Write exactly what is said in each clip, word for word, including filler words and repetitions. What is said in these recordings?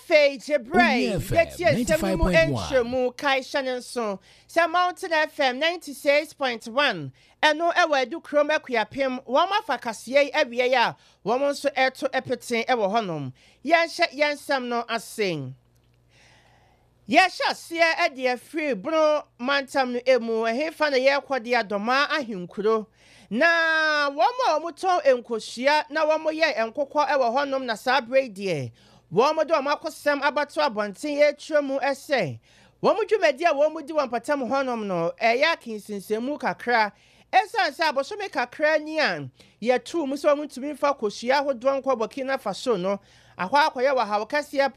Fage Bray, get yes, Samu Enshemu, Kai Shannon so, Sam Mountain F M ninety-six point one, and no ever do chroma quiapim, one of a cassier every year, woman so air to epitin ever honum. Yan shat yan sam no as sing. Yes, see a dear free bro, mantam emu, and he found a year quadia doma a himkudo. Na one more muto enkoshia, na one more year and cocoa ever honum na sabre dear. One do a Marcos Sam Abato Bontin, a trumu essay. One would you media, one would do one patam honum no, a yakin since a muka cra, Essa Sabo so make a cranian. Ye two musomun to me for Koshia who drunk Burkina Faso no, a Hawaii how Cassia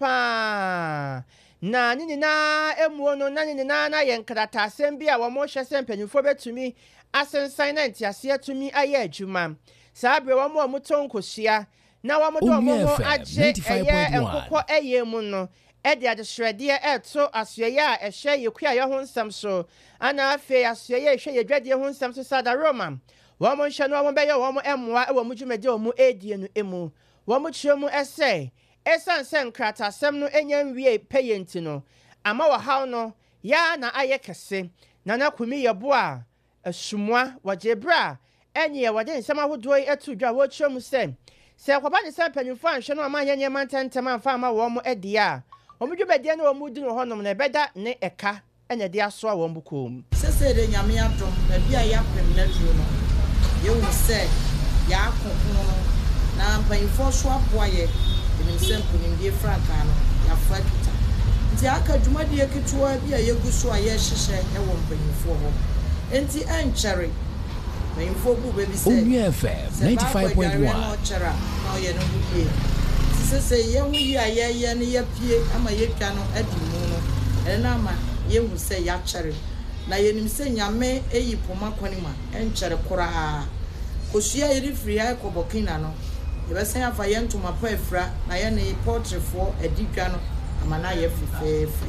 pa. Na nini na emuono na nini na na yenkrata sembia wa mo hye sempanifo beto mi asensan na ntiase to mi aye adwuma sabre wa mo amuton kosia na wa mo do mo agye eye enkokọ eye mu no e de ade shrede e to asoye a ehye yekua ye ho nsam so ana afi asoye ehwe ye dwade ho nsam so sada roma wa mo hye no wa mo be ye wa mo emmoa e wa mo dwumade o mo edie no emu wa mo kyeremu ese Esan sen krata sem no enyan wie payenti no ama wa haw no ya na aye kese na na kumi ye bo a asumwa wajebra enye wade nsem ahodo etu dwa wo kyeremu sem se kwaba ne sem panifo anhwe no ama yenye mantentem amfa ama wo mo edi a wo mo dwubede na wo mo di no honom na beda ne eka enya de aso a wo mbukom sese de nyame adom na bia ya pem na duro no ye wo se ya akoko no na panifo so aboaye ni simple ni die franka no ya fakita nti aka dwumade eketwa bia yegu so aye hyehye e wo mpanyifo ho enti anchere mpanyifo bu be bi se F M ninety-five point one no chera na ye no bie sese ye hu yi aye ye ne ye pie ama ye twa no adi mu no e na ma ye hu se ya chere na ye nim se nyame eyi poma kwani ma enchere kora kosua ye rifri ya ko Burkina no Yebesen afa yentuma pa efra na ye ne portrefo adidwa no amana ye fefefe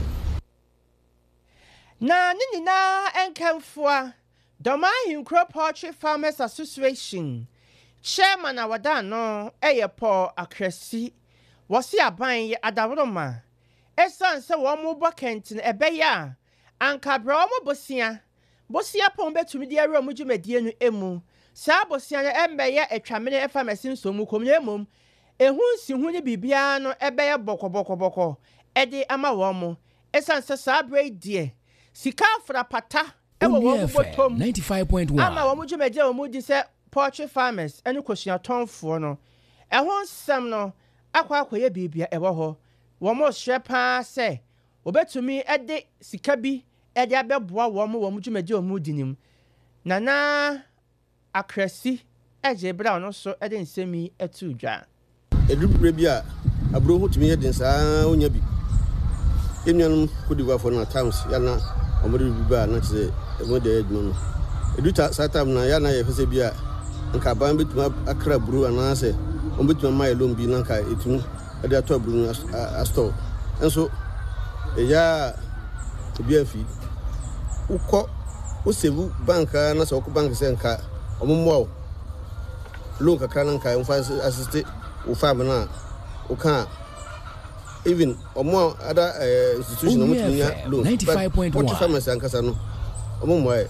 na nini na enkamfoa Domain Crow Poultry Farmers Association Chairman awada no eye Paul Akresi wasi aban ye adaworoma esan se wo mo bokent na ebeya anka bra mo bosia bosia pon betumi de awura mo dwumadie no emu Sa bosia na embeye etwamene efa masin so mu komne mum ehun si hu ni bibia no ebeye bokobokoboko ede ama wo mo esanse sa braidie sika afra pata ewo wo botom ninety-five point one ama wo mudwumeje wo mudi se poultry farmers ene kwosua tonfo no ehun sam no akwa akoye bibia ewo ho wo mo hrepa se obetumi ede sika bi ede abeboa wo mo wo mudwumeje wo mudinim nana Akresi eje bra no so ede nsemi etu dwa edubure bia abro hotumi ye den saa onya bi enuanum kodiwa for na towns ya na omori bi ba na tse mo de edmo no eduta satam na ya na ye fese bia nka ban betuma akra buru ana se on betuma mai lombi na nka etu ede ato buru asto enso eya obi afi ukọ osevu banka na so ko bank se nka omumwa loan kakra na nka mfa assist o farm na o kan even omo other uh, institution omo tinya loan ninety-five point one farmers ankasa no omumwa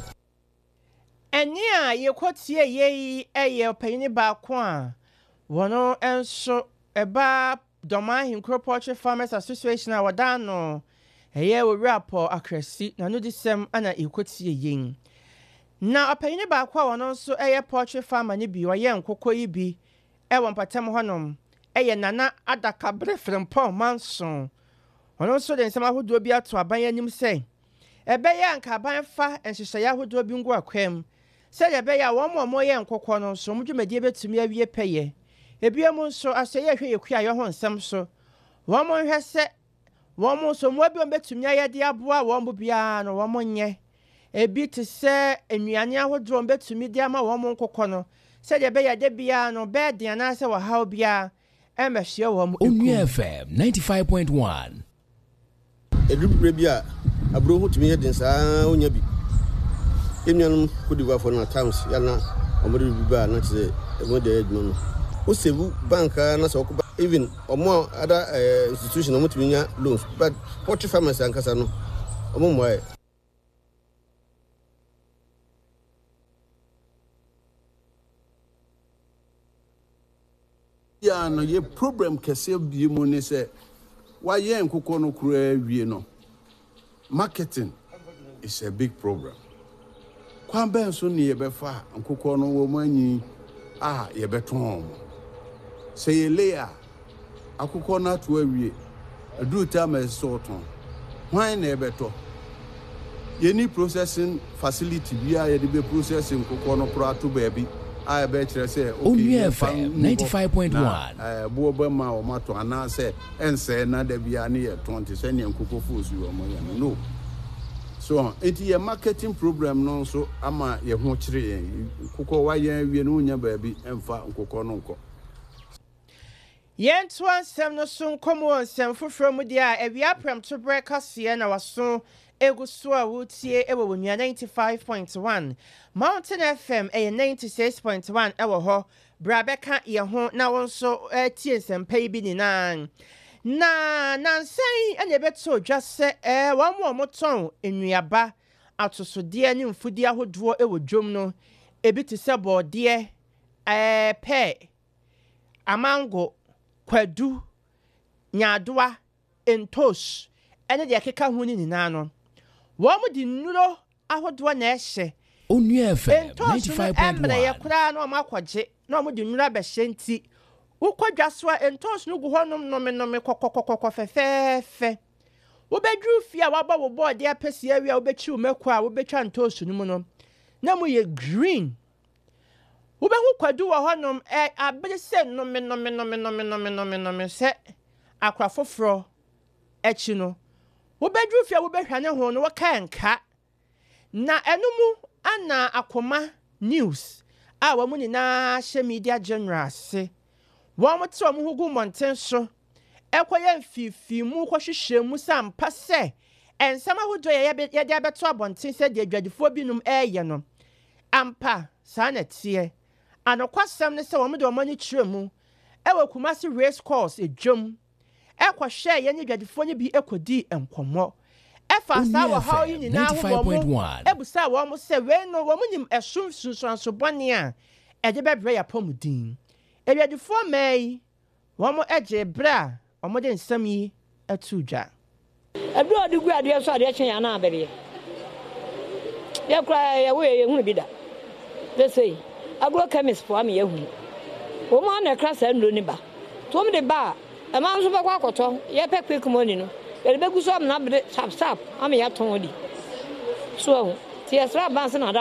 eni a yekotie yeyi eye opanyini ba ko a wono enso eba Domain Crow Poultry Farmers Association a wadano eye wo rapo Akresi na no disem ana yekotie yin na opanyini ba ko a wono nso eye poultry farmer ni bi oye nkokọ yi bi e won patam honom eye nana adaka brefrempo manson wono nso de nsema hodo bi ato aban anim se ebe ya nka aban fa enhyehyɛ ya hodo bi ngo akwam se ebe ya wo mo mo ye nkokọ no so mudwumadie betumi awie peye ebiemu nso aseye hwe yekua ye ho nsem so wo mo hwe se wo mo so mo bi on betumi ayede aboa wo mo bia no wo mo nye ebi te se enuane ahodro betumi di ama wo mo nkokọ no se de be ya de bia no be de na se wa haw bia e mehye wo mo F M ninety-five point one edubure bia abro hotumi ye den saa onya bi enuanum kodiwa for na towns ya na omori bi ba na tse mo de edmo no osevu banka na so ko even omo other uh, institution omo timinya loans but poultry farmers ankasa no omo mo e ya no ye problem kese bi mu ne se wa ye nkoko no kura wie no marketing is a big problem. Kwan ben so ne ye befa nkoko no wo manyi ah ye beton say ye layer akoko na to awie adu time e so ton hwan na ye beto ye ni processing facility bia ye de be processing nkoko no kura to baby I bet you say okay ninety-five point one eh bo ba ma o mato ana say ense na da bia ne ye twenty say ne nkoko fosu o mo ya no so it is a marketing program no so ama ye ho kire ye nkoko wa ye wie no nya ba bi emfa nkoko no nko yen to ansem no so nkomo ansem foforo mu dia awia prem to breakfast na waso Egusu a wutie ewo wonya ninety-five point one Mountain F M e ninety-six point one ewo ho brabeka ye ho na wonso tie sempai bi ni nan na nansan ene beto dwase eh wan mo moton enuaba atosode ne mfudi ahodo ewo dwom no ebi te se bode eh pe amango kwadu nyadoa entos ene de keka ho ni nan no Womu di nuro ahodo na ehye. Onu F M ninety-five point one. Emre ye kura na omakwaje na omu di nuro abehye nti. Ukwadwaso entos no gu honom nome nome kokokokoko fefefe. Wo bedru fi a waba wo board ya pese awia wo bechi umekwa wo betwa ntos no mu no. Na mu ye green. Wo behu kwadu wo honom e abere se nome nome nome nome nome nome nome se akwa foforo echi no. Wo bedru fi a wo behwane ho no wo kan ka na enumu ana akoma news a wo mu ni na hye media general se wo mo te wo mu hugu monten so ekoye mfifi mu kwohwehwe mu sampa se ensama hodo ye ye de abeto abonten se de adwadifo binum eye no ampa sa na tie anokwasam ne se wo mu de wo mani kire mu ewo Kumasi race course ejom ekwohwe ye ne dwadifo ne bi ekodi enkomo efa sa wo haw yi ni na ho mo ebusa wo mo se we no wo munim esun sunsunso bone a ede bebre ya pomudin edwadifo mai wo mo eje bra wo mo de nsam yi atudwa edu odi gu ade so ade chen ya na abere ye kra ye we ye hunu bi da they say agro chemist for me ye hunu wo mo na kra sa nlo ni ba to mo de ba e ma nso ba kwa akoto ye pe quick money no ye be gu so am na be sharp sharp am ya ton odi so ti esra ban se na